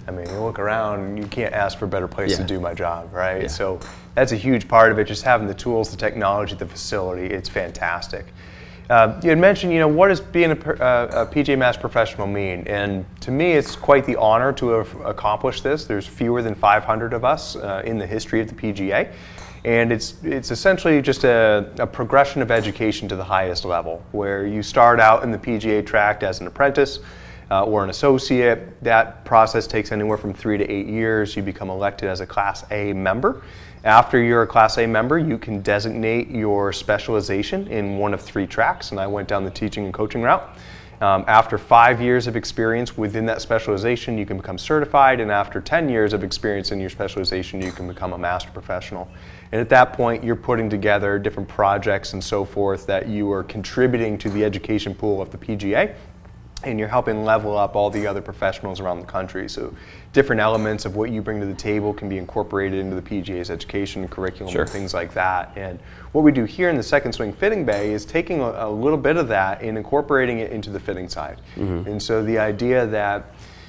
I mean, you look around, you can't ask for a better place to do my job, right? Yeah. So that's a huge part of it, just having the tools, the technology, the facility. It's fantastic. You had mentioned, what does being a PGA Masters professional mean? And to me, it's quite the honor to have accomplished this. There's fewer than 500 of us in the history of the PGA. And it's essentially just a progression of education to the highest level, where you start out in the PGA track as an apprentice or an associate. That process takes anywhere from 3 to 8 years. You become elected as a Class A member. After you're a Class A member, you can designate your specialization in one of 3 tracks, and I went down the teaching and coaching route. After 5 years of experience within that specialization, you can become certified, and after 10 years of experience in your specialization, you can become a master professional. And at that point, you're putting together different projects and so forth that you are contributing to the education pool of the PGA, and you're helping level up all the other professionals around the country. So different elements of what you bring to the table can be incorporated into the PGA's education curriculum and things like that. And what we do here in the Second Swing Fitting Bay is taking a little bit of that and incorporating it into the fitting side. And so the idea that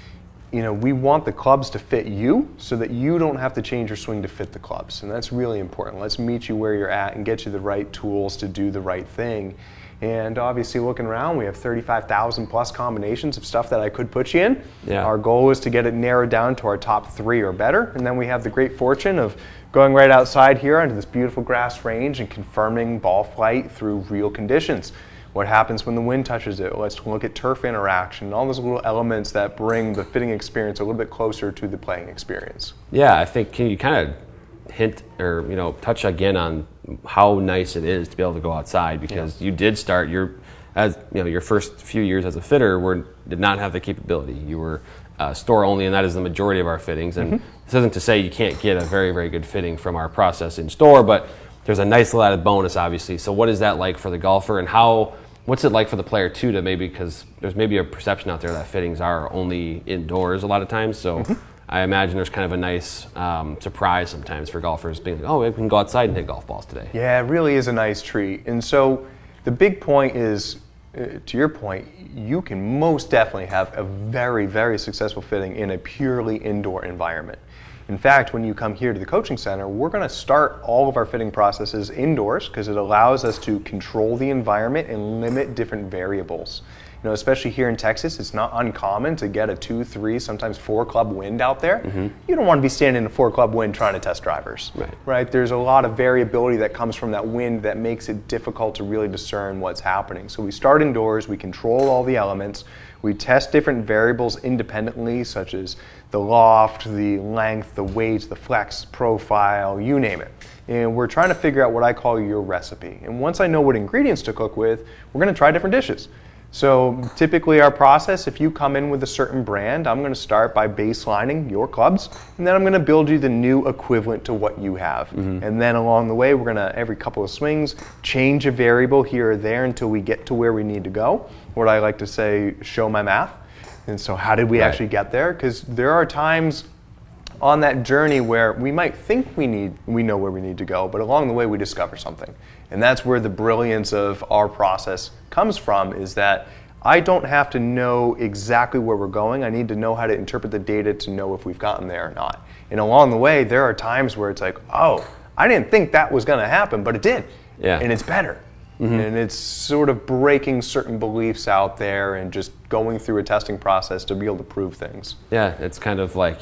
we want the clubs to fit you so that you don't have to change your swing to fit the clubs. And that's really important. Let's meet you where you're at and get you the right tools to do the right thing. And obviously, looking around, we have 35,000 plus combinations of stuff that I could put you in. Yeah. Our goal is to get it narrowed down to our top 3 or better. And then we have the great fortune of going right outside here onto this beautiful grass range and confirming ball flight through real conditions. What happens when the wind touches it? Let's look at turf interaction, all those little elements that bring the fitting experience a little bit closer to the playing experience. Yeah, I think, can you kind of hint or touch again on how nice it is to be able to go outside, because you did start your first few years as a fitter did not have the capability. You were store only, and that is the majority of our fittings. And this isn't to say you can't get a very, very good fitting from our process in store, but there's a nice little added bonus, obviously. So what is that like for the golfer, and what's it like for the player too, to maybe, because there's maybe a perception out there that fittings are only indoors a lot of times. So I imagine there's kind of a nice surprise sometimes for golfers being like, oh, we can go outside and hit golf balls today. Yeah, it really is a nice treat. And so the big point is, to your point, you can most definitely have a very, very successful fitting in a purely indoor environment. In fact, when you come here to the coaching center, we're going to start all of our fitting processes indoors because it allows us to control the environment and limit different variables. Especially here in Texas, it's not uncommon to get a 2, 3, sometimes 4 club wind out there. You don't want to be standing in a 4 club wind trying to test drivers. Right? There's a lot of variability that comes from that wind that makes it difficult to really discern what's happening. So we start indoors, we control all the elements, we test different variables independently, such as the loft, the length, the weight, the flex profile, you name it. And we're trying to figure out what I call your recipe. And once I know what ingredients to cook with, we're going to try different dishes. So typically our process, if you come in with a certain brand, I'm going to start by baselining your clubs, and then I'm going to build you the new equivalent to what you have. And then along the way, we're going to, every couple of swings, change a variable here or there until we get to where we need to go. What I like to say, show my math. And so how did we actually get there? Because there are times on that journey where we might think we know where we need to go, but along the way we discover something. And that's where the brilliance of our process comes from, is that I don't have to know exactly where we're going. I need to know how to interpret the data to know if we've gotten there or not. And along the way, there are times where it's like, oh, I didn't think that was going to happen, but it did. And it's better. And it's sort of breaking certain beliefs out there and just going through a testing process to be able to prove things. Yeah, it's kind of like,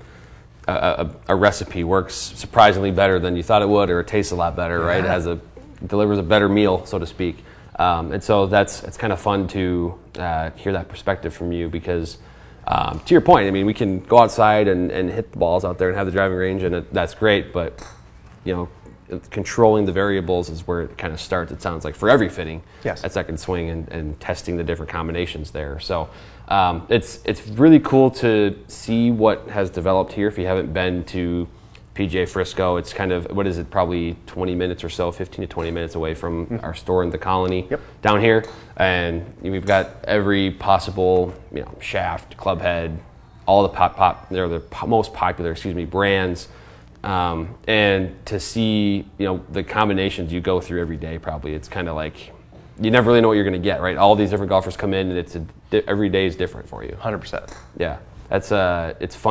a recipe works surprisingly better than you thought it would, or it tastes a lot better, right? It delivers a better meal, so to speak. And so it's kind of fun to hear that perspective from you, because to your point, I mean, we can go outside and hit the balls out there and have the driving range, and that's great, but controlling the variables is where it kind of starts, it sounds like, for every fitting at Second Swing, and testing the different combinations there. So it's really cool to see what has developed here. If you haven't been to PGA Frisco, it's kind of, what is it, probably 20 minutes or so, 15 to 20 minutes away from our store in the Colony down here. And we've got every possible shaft, club head, all the most popular brands. And to see, the combinations you go through every day, probably, it's kind of like, you never really know what you're going to get, right? All these different golfers come in, and every day is different for you. 100%. Yeah. It's fun.